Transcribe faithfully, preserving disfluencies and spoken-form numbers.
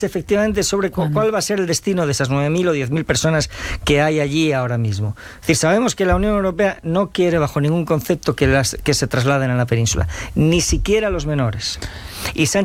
efectivamente sobre cu- cuál va a ser el destino de esas nueve mil o diez mil personas que hay allí ahora mismo. Es decir, sabemos que la Unión Europea no quiere bajo ningún concepto que, las, que se trasladen a la península, ni siquiera los menores. Y Sánchez